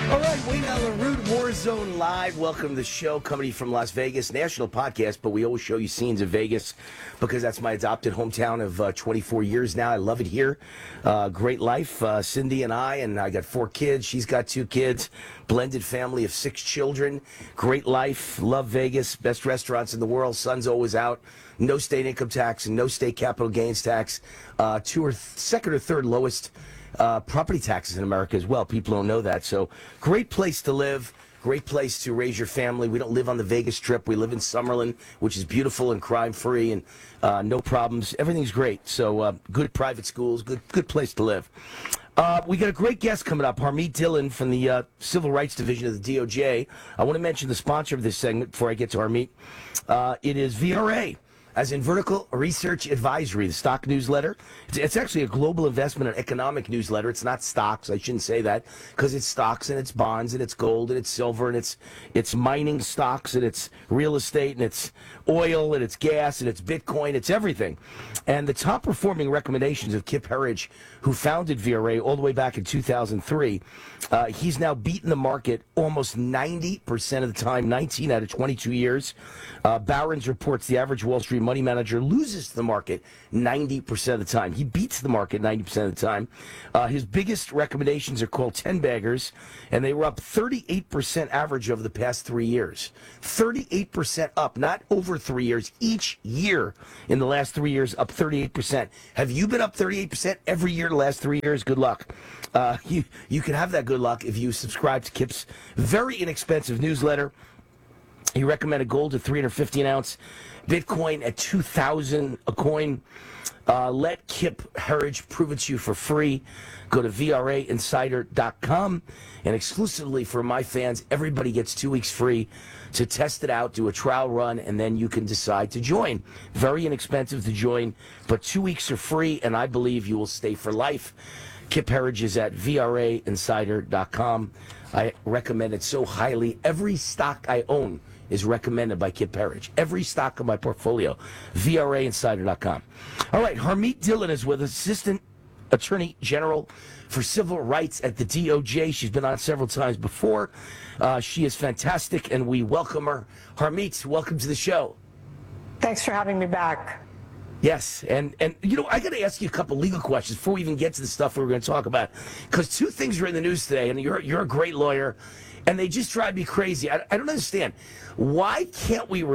All right, Wayne Allen Root, Warzone Live. Welcome to the show, coming from Las Vegas, national podcast, but we always show you scenes of Vegas because that's my adopted hometown of 24 years now. I love it here. Great life. Cindy and I got 4 kids. She's got 2 kids. Blended family of 6 children. Great life. Love Vegas. Best restaurants in the world. Sun's always out. No state income tax and no state capital gains tax. Second or third lowest property taxes in America as well. People don't know that. So great place to live, great place to raise your family. We don't live on the Vegas Strip. We live in Summerlin, which is beautiful and crime-free and no problems. Everything's great. So good private schools, good place to live. We got a great guest coming up, Harmeet Dillon from the Civil Rights Division of the DOJ. I want to mention the sponsor of this segment before I get to Harmeet. It is VRA. As in Vertical Research Advisory, the stock newsletter. It's actually a global investment and economic newsletter. It's not stocks. I shouldn't say that because it's stocks and it's bonds and it's gold and it's silver and it's mining stocks and it's real estate and it's oil and it's gas and it's Bitcoin. It's everything. And the top performing recommendations of Kip Herriage, who founded VRA all the way back in 2003, he's now beaten the market almost 90% of the time, 19 out of 22 years. Barron's reports the average Wall Street money manager loses to the market 90% of the time. He beats the market 90% of the time. His biggest recommendations are called 10 baggers, and they were up 38% average over the past 3 years. 38% up, not over 3 years. Each year in the last 3 years, up 38%. Have you been up 38% every year the last 3 years? Good luck. You can have that good luck if you subscribe to Kip's very inexpensive newsletter. He recommended gold at 350 an ounce, Bitcoin at 2,000 a coin. Let Kip Herriage prove it to you for free. Go to VRAinsider.com. And exclusively for my fans, everybody gets 2 weeks free to test it out, do a trial run, and then you can decide to join. Very inexpensive to join, but 2 weeks are free, and I believe you will stay for life. Kip Herriage is at VRAinsider.com. I recommend it so highly. Every stock I own is recommended by Kip Herriage. Every stock in my portfolio, VRAinsider.com. All right, Harmeet Dillon is with Assistant Attorney General for Civil Rights at the DOJ. She's been on several times before. She is fantastic, and we welcome her. Harmeet, welcome to the show. Thanks for having me back. Yes, and you know, I got to ask you a couple legal questions before we even get to the stuff we're going to talk about, because 2 things are in the news today, and you're a great lawyer, and they just drive me crazy. I don't understand. Why can't we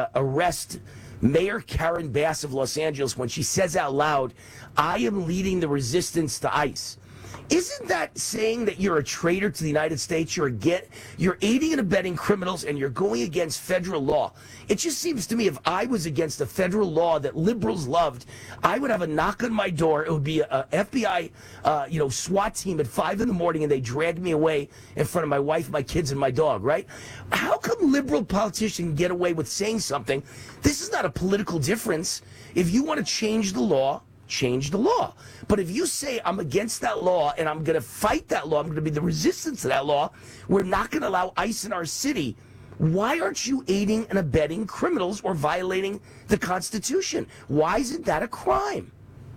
arrest Mayor Karen Bass of Los Angeles when she says out loud, "I am leading the resistance to ICE"? Isn't that saying that you're a traitor to the United States? You're aiding and abetting criminals, and you're going against federal law. It just seems to me if I was against a federal law that liberals loved, I would have a knock on my door. It would be a FBI, SWAT team at 5 in the morning, and they dragged me away in front of my wife, my kids, and my dog, right? How come liberal politicians get away with saying something? This is not a political difference. If you want to change the law, change the law. But if you say I'm against that law and I'm going to fight that law, I'm going to be the resistance to that law, we're not going to allow ICE in our city. Why aren't you aiding and abetting criminals or violating the Constitution? Why isn't that a crime?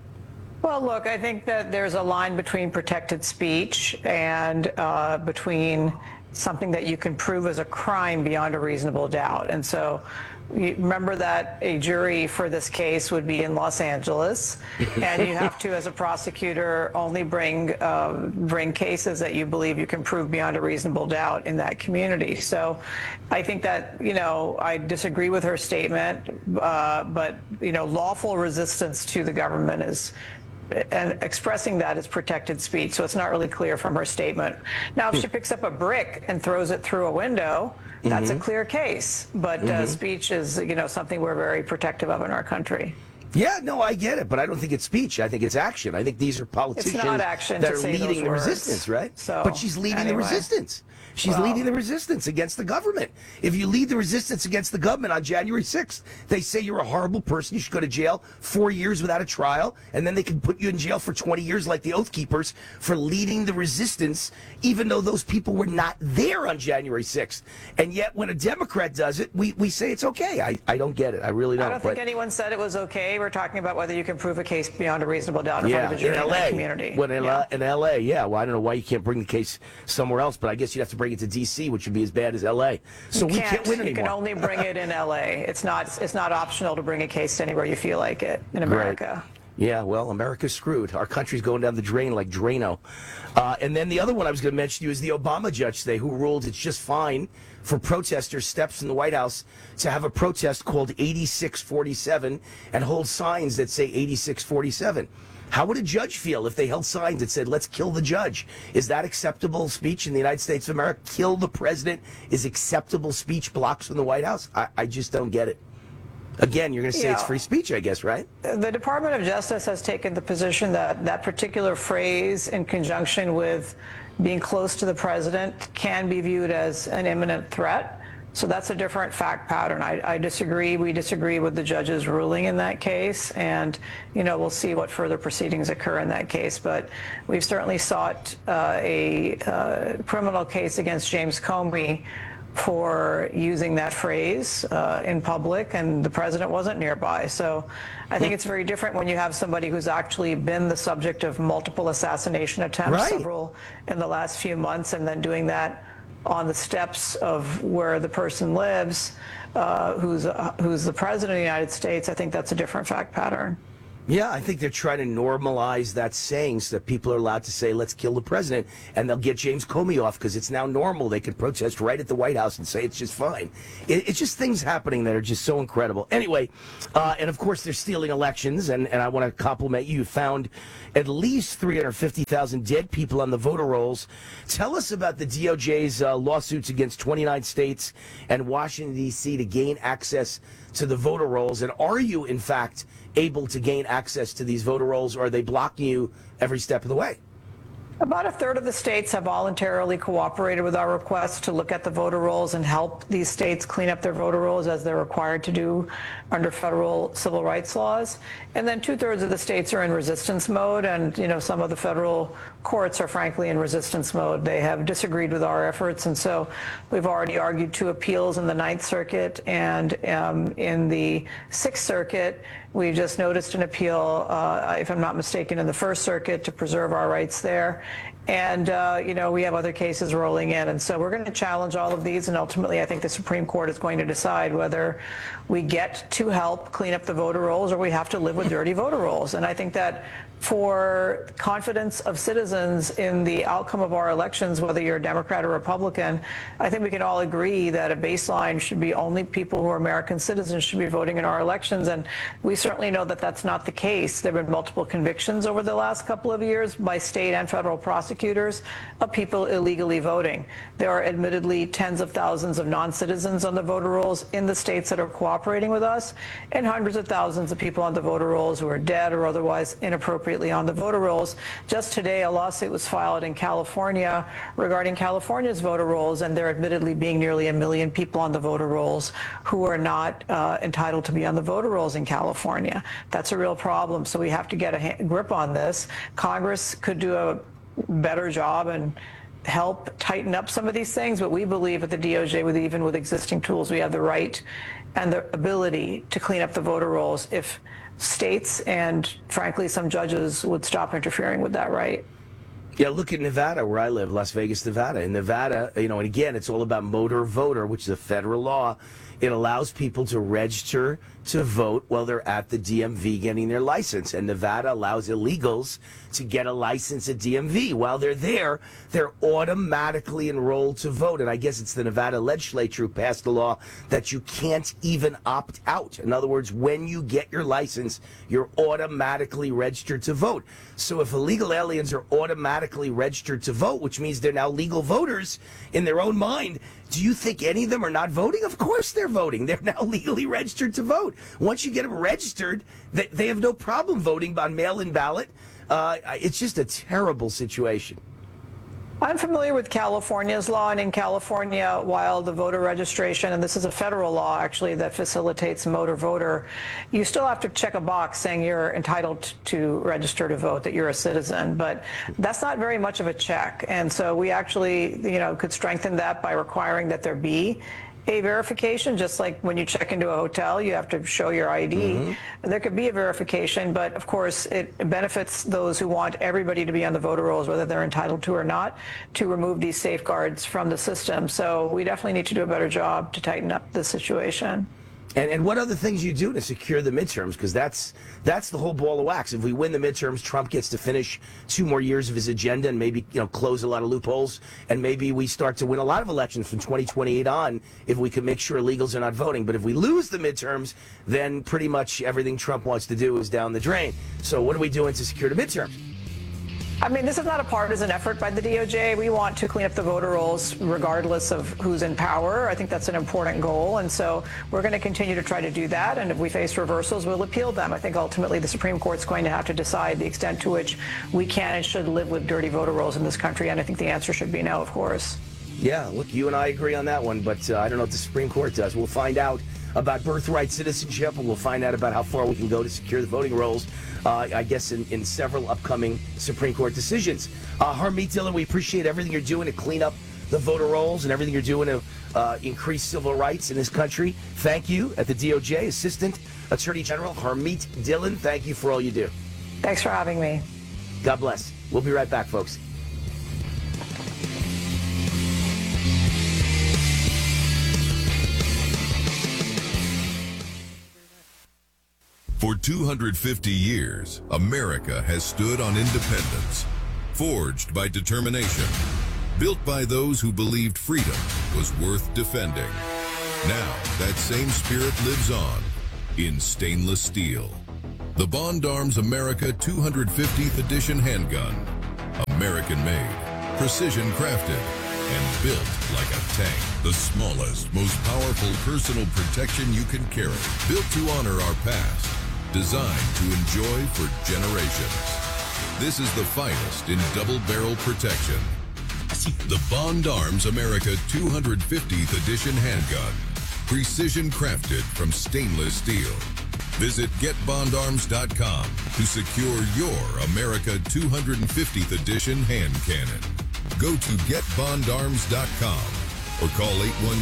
Well, look, I think that there's a line between protected speech and between something that you can prove as a crime beyond a reasonable doubt. And so remember that a jury for this case would be in Los Angeles, and you have to, as a prosecutor, only bring cases that you believe you can prove beyond a reasonable doubt in that community. So I think that, I disagree with her statement, but, lawful resistance to the government is, and expressing that is protected speech, so it's not really clear from her statement. Now, if she picks up a brick and throws it through a window, that's a clear case. But speech is, something we're very protective of in our country. Yeah, no, I get it, but I don't think it's speech. I think it's action. I think these are politicians that are leading the resistance, right? But she's leading the resistance. She's leading the resistance against the government. If you lead the resistance against the government on January 6th, they say you're a horrible person. You should go to jail 4 years without a trial, and then they can put you in jail for 20 years like the Oath Keepers for leading the resistance, even though those people were not there on January 6th. And yet when a Democrat does it, we say it's okay. I don't get it. I really don't. I don't think anyone said it was okay. we're talking about whether you can prove a case beyond a reasonable doubt in front of a jury in that community. In LA, yeah. Well, I don't know why you can't bring the case somewhere else, but I guess you'd have to bring it to DC, which would be as bad as LA. So we can't win anymore. You can only bring it in LA. It's not optional to bring a case anywhere you feel like it in America. Right. Yeah, well, America's screwed. Our country's going down the drain like Drano. And then the other one I was going to mention to you is the Obama judge today, who ruled it's just fine for protesters steps in the White House to have a protest called 8647 and hold signs that say 8647. How would a judge feel if they held signs that said, let's kill the judge? Is that acceptable speech in the United States of America? Kill the president is acceptable speech blocks from the White House? I just don't get it. Again, you're going to say it's free speech, I guess, right? The Department of Justice has taken the position that that particular phrase in conjunction with being close to the president can be viewed as an imminent threat. So that's a different fact pattern. I disagree. We disagree with the judge's ruling in that case. And, we'll see what further proceedings occur in that case. But we've certainly sought a criminal case against James Comey for using that phrase in public, and the president wasn't nearby. So I think it's very different when you have somebody who's actually been the subject of multiple assassination attempts, several in the last few months, and then doing that on the steps of where the person lives, who's the president of the United States. I think that's a different fact pattern. Yeah, I think they're trying to normalize that saying so that people are allowed to say, let's kill the president, and they'll get James Comey off because it's now normal. They could protest right at the White House and say it's just fine. It's just things happening that are just so incredible. Anyway, and of course they're stealing elections, and I want to compliment you. You found at least 350,000 dead people on the voter rolls. Tell us about the DOJ's lawsuits against 29 states and Washington, D.C. to gain access to the voter rolls, and are you, in fact, able to gain access to these voter rolls, or are they blocking you every step of the way? About a third of the states have voluntarily cooperated with our request to look at the voter rolls and help these states clean up their voter rolls as they're required to do under federal civil rights laws. And then 2/3 of the states are in resistance mode, and some of the federal courts are frankly in resistance mode. They have disagreed with our efforts, and so we've already argued 2 appeals in the Ninth Circuit, and in the Sixth Circuit we just noticed an appeal, if I'm not mistaken, in the First Circuit to preserve our rights there. And, we have other cases rolling in. And so we're going to challenge all of these. And ultimately, I think the Supreme Court is going to decide whether we get to help clean up the voter rolls or we have to live with dirty voter rolls. And I think that for confidence of citizens in the outcome of our elections, whether you're a Democrat or Republican, I think we can all agree that a baseline should be only people who are American citizens should be voting in our elections. And we certainly know that that's not the case. There have been multiple convictions over the last couple of years by state and federal prosecutors of people illegally voting. There are admittedly tens of thousands of non-citizens on the voter rolls in the states that are cooperating with us, and hundreds of thousands of people on the voter rolls who are dead or otherwise inappropriately on the voter rolls. Just today, a lawsuit was filed in California regarding California's voter rolls, and there admittedly being nearly 1 million people on the voter rolls who are not entitled to be on the voter rolls in California. That's a real problem, so we have to get a grip on this. Congress could do a better job and help tighten up some of these things, but we believe at the DOJ, even with existing tools, we have the right and the ability to clean up the voter rolls if states and, frankly, some judges would stop interfering with that right. Yeah, look at Nevada, where I live, Las Vegas, Nevada. In Nevada, and again, it's all about motor voter, which is a federal law. It allows people to register to vote while they're at the DMV getting their license. And Nevada allows illegals to get a license at DMV. While they're there, they're automatically enrolled to vote. And I guess it's the Nevada legislature who passed the law that you can't even opt out. In other words, when you get your license, you're automatically registered to vote. So if illegal aliens are automatically registered to vote, which means they're now legal voters in their own mind, do you think any of them are not voting? Of course they're voting. They're now legally registered to vote. Once you get them registered, they have no problem voting on mail-in ballot. It's just a terrible situation. I'm familiar with California's law, and in California, while the voter registration, and this is a federal law actually that facilitates motor voter, you still have to check a box saying you're entitled to register to vote, that you're a citizen, but that's not very much of a check. And so we actually, could strengthen that by requiring that there be a verification, just like when you check into a hotel, you have to show your ID. There could be a verification, but of course it benefits those who want everybody to be on the voter rolls, whether they're entitled to or not, to remove these safeguards from the system. So we definitely need to do a better job to tighten up the situation. And what other things you do to secure the midterms? Because that's the whole ball of wax. If we win the midterms, Trump gets to finish 2 more years of his agenda and maybe close a lot of loopholes. And maybe we start to win a lot of elections from 2028 on if we can make sure illegals are not voting. But if we lose the midterms, then pretty much everything Trump wants to do is down the drain. So what are we doing to secure the midterms? I mean, this is not a partisan effort by the DOJ. We want to clean up the voter rolls regardless of who's in power. I think that's an important goal. And so we're going to continue to try to do that. And if we face reversals, we'll appeal them. I think ultimately the Supreme Court's going to have to decide the extent to which we can and should live with dirty voter rolls in this country. And I think the answer should be no, of course. Yeah, look, you and I agree on that one, but I don't know what the Supreme Court does. We'll find out about birthright citizenship, and we'll find out about how far we can go to secure the voting rolls, I guess, in several upcoming Supreme Court decisions. Harmeet Dillon, we appreciate everything you're doing to clean up the voter rolls and everything you're doing to increase civil rights in this country. Thank you. At the DOJ, Assistant Attorney General Harmeet Dillon, thank you for all you do. Thanks for having me. God bless. We'll be right back, folks. For 250 years, America has stood on independence, forged by determination, built by those who believed freedom was worth defending. Now, that same spirit lives on in stainless steel. The Bond Arms America 250th Edition handgun. American-made, precision-crafted, and built like a tank. The smallest, most powerful personal protection you can carry. Built to honor our past. Designed to enjoy for generations. This is the finest in double-barrel protection. The Bond Arms America 250th Edition handgun. Precision crafted from stainless steel. Visit GetBondArms.com to secure your America 250th Edition hand cannon. Go to GetBondArms.com or call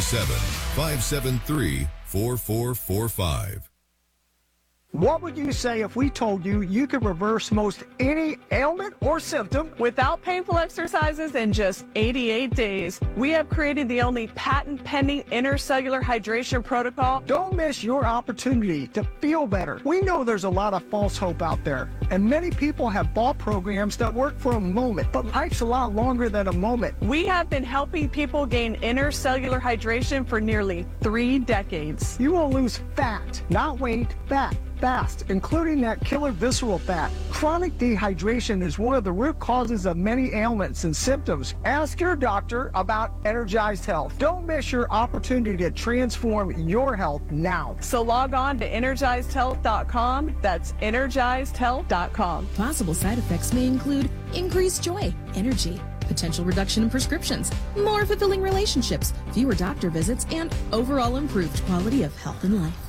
817-573-4445. What would you say if we told you you could reverse most any ailment or symptom without painful exercises in just 88 days? We have created the only patent-pending intercellular hydration protocol. Don't miss your opportunity to feel better. We know there's a lot of false hope out there, and many people have bought programs that work for a moment, but life's a lot longer than a moment. We have been helping people gain intercellular hydration for nearly 3 decades. You will lose fat, not weight, fat. Fast, including that killer visceral fat. Chronic dehydration is one of the root causes of many ailments and symptoms. Ask your doctor about Energized Health. Don't miss your opportunity to transform your health now. So log on to EnergizedHealth.com. That's EnergizedHealth.com. Possible side effects may include increased joy, energy, potential reduction in prescriptions, more fulfilling relationships, fewer doctor visits, and overall improved quality of health and life.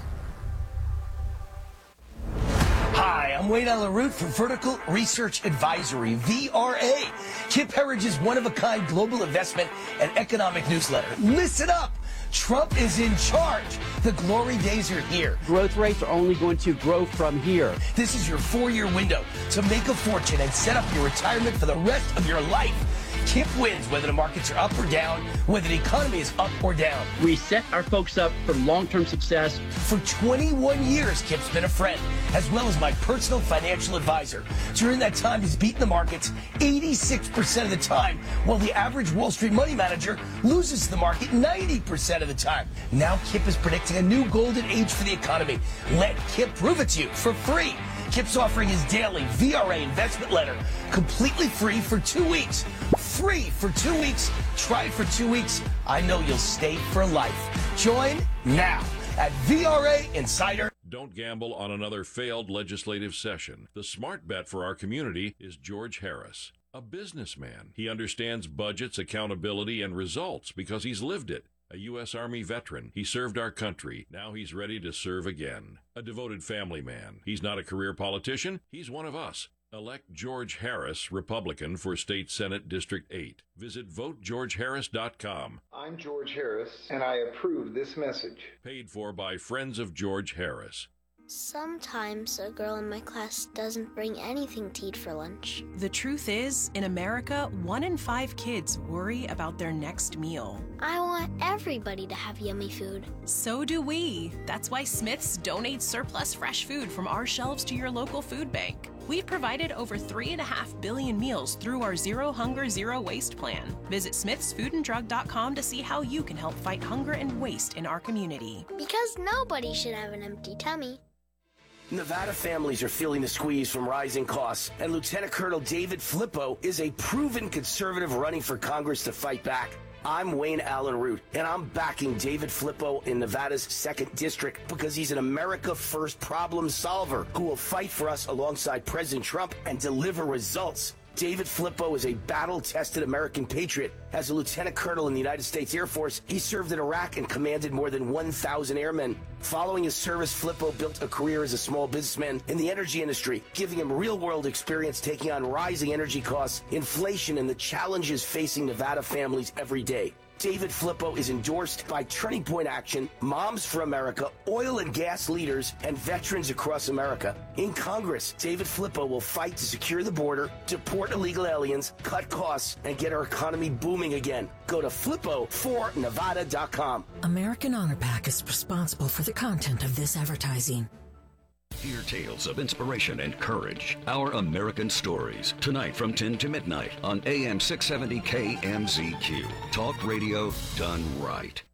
Hi, I'm Wayne LaRoute from Vertical Research Advisory, VRA, Kip Herridge's one-of-a-kind global investment and economic newsletter. Listen up! Trump is in charge. The glory days are here. Growth rates are only going to grow from here. This is your 4-year window to make a fortune and set up your retirement for the rest of your life. Kip wins whether the markets are up or down, whether the economy is up or down. We set our folks up for long-term success. For 21 years, Kip's been a friend, as well as my personal financial advisor. During that time, he's beaten the markets 86% of the time, while the average Wall Street money manager loses the market 90% of the time. Now Kip is predicting a new golden age for the economy. Let Kip prove it to you for free. Kip's offering his daily VRA investment letter completely free for 2 weeks. Free for 2 weeks. Try it for 2 weeks. I know you'll stay for life. Join now at VRA Insider. Don't gamble on another failed legislative session. The smart bet for our community is George Harris, a businessman. He understands budgets, accountability, and results because he's lived it. A U.S. Army veteran. He served our country. Now he's ready to serve again. A devoted family man. He's not a career politician. He's one of us. Elect George Harris, Republican, for State Senate District 8. Visit votegeorgeharris.com. I'm George Harris, and I approve this message. Paid for by Friends of George Harris. Sometimes a girl in my class doesn't bring anything to eat for lunch. The truth is, in America, 1 in 5 kids worry about their next meal. I want everybody to have yummy food. So do we. That's why Smith's donates surplus fresh food from our shelves to your local food bank. We've provided over 3.5 billion meals through our Zero Hunger, Zero Waste plan. Visit smithsfoodanddrug.com to see how you can help fight hunger and waste in our community. Because nobody should have an empty tummy. Nevada families are feeling the squeeze from rising costs, and Lieutenant Colonel David Flippo is a proven conservative running for Congress to fight back. I'm Wayne Allen Root, and I'm backing David Flippo in Nevada's 2nd District because he's an America First problem solver who will fight for us alongside President Trump and deliver results. David Flippo is a battle-tested American patriot. As a lieutenant colonel in the United States Air Force, he served in Iraq and commanded more than 1,000 airmen. Following his service, Flippo built a career as a small businessman in the energy industry, giving him real-world experience taking on rising energy costs, inflation, and the challenges facing Nevada families every day. David Flippo is endorsed by Turning Point Action, Moms for America, oil and gas leaders, and veterans across America. In Congress, David Flippo will fight to secure the border, deport illegal aliens, cut costs, and get our economy booming again. Go to flippo4nevada.com. American Honor Pack is responsible for the content of this advertising. Hear tales of inspiration and courage. Our American Stories. Tonight from 10 to midnight on AM 670 KMZQ. Talk radio done right.